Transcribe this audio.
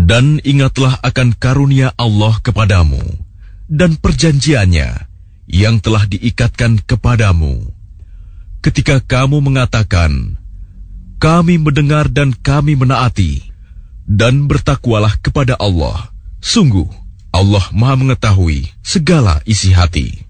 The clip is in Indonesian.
Dan ingatlah akan karunia Allah kepadamu dan perjanjiannya yang telah diikatkan kepadamu. Ketika kamu mengatakan, kami mendengar dan kami menaati, dan bertakwalah kepada Allah. Sungguh, Allah Maha mengetahui segala isi hati.